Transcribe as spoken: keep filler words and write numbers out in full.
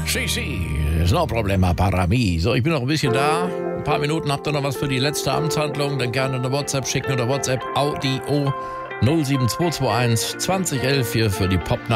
Si, si, no problema para mí. So, ich bin noch ein bisschen da. Ein paar Minuten, habt ihr noch was für die letzte Amtshandlung? Dann gerne eine WhatsApp schicken oder WhatsApp Audio null sieben zwei zwei eins zwanzig elf hier für die Pop